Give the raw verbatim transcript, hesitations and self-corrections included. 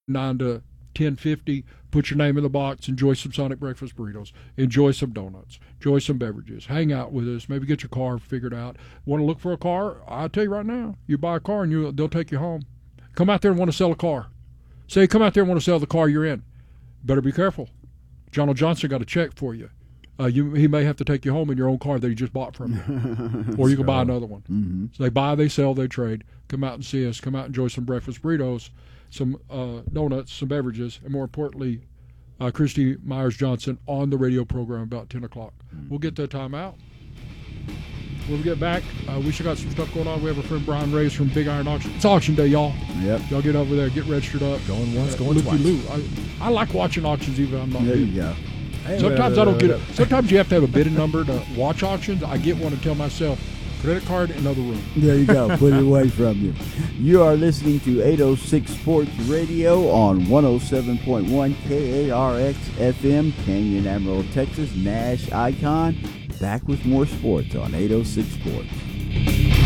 nine to ten fifty. Put your name in the box. Enjoy some Sonic Breakfast Burritos. Enjoy some donuts. Enjoy some beverages. Hang out with us. Maybe get your car figured out. Want to look for a car? I'll tell you right now. You buy a car and you, they'll take you home. Come out there and want to sell a car. Say, come out there and want to sell the car you're in. Better be careful. John L. Johnson got a check for you. Uh, you. He may have to take you home in your own car that he just bought from you. Or you can buy another one. Mm-hmm. So they buy, they sell, they trade. Come out and see us. Come out and enjoy some breakfast burritos, some uh, donuts, some beverages, and more importantly, uh, Christy Myers Johnson on the radio program about ten o'clock. Mm-hmm. We'll get that time out. When we get back, uh, we still got some stuff going on. We have our friend Brian Reyes from Big Iron Auction. It's auction day, y'all. Yep. Y'all get over there, get registered up. Going once, uh, going twice. Lou. I, I like watching auctions even if I'm not There bidding. you go. Sometimes I don't get it. Sometimes you have to have a bidding number to watch auctions. I get one and tell myself, credit card, another room. There you go. Put it away from you. You are listening to eight oh six Sports Radio on one oh seven point one K A R X F M, Canyon, Amarillo, Texas, Nash Icon. Back with more sports on eight oh six Sports.